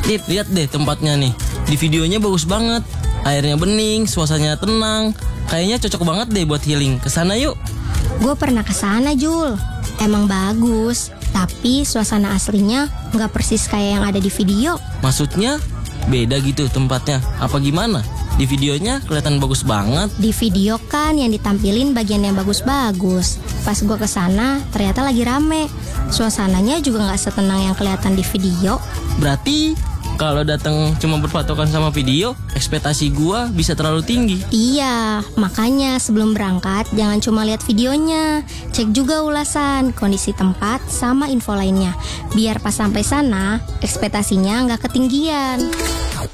Lihat deh tempatnya nih. Di videonya bagus banget. Airnya bening, suasananya tenang. Kayaknya cocok banget deh buat healing. Kesana yuk. Gue pernah kesana, Jul. Emang bagus, tapi suasana aslinya nggak persis kayak yang ada di video. Maksudnya beda gitu tempatnya? Apa gimana? Di videonya kelihatan bagus banget. Di video kan yang ditampilin bagian yang bagus-bagus. Pas gue kesana ternyata lagi rame. Suasananya juga nggak setenang yang kelihatan di video. Berarti kalau datang cuma berpatokan sama video, ekspektasi gua bisa terlalu tinggi. Iya, makanya sebelum berangkat jangan cuma lihat videonya. Cek juga ulasan, kondisi tempat, sama info lainnya. Biar pas sampai sana, ekspektasinya nggak ketinggian.